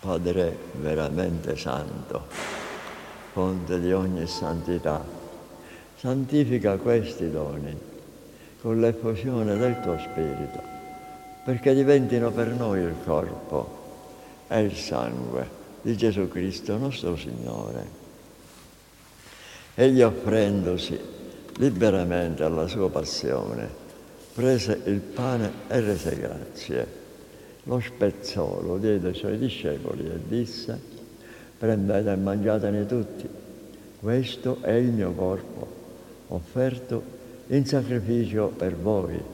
Padre veramente santo, fonte di ogni santità, santifica questi doni con l'effusione del tuo Spirito, perché diventino per noi il corpo e il sangue di Gesù Cristo nostro Signore. Egli, offrendosi liberamente alla sua passione, prese il pane e rese grazie. Lo spezzò, lo diede ai suoi discepoli e disse: prendete e mangiatene tutti, questo è il mio corpo, offerto in sacrificio per voi.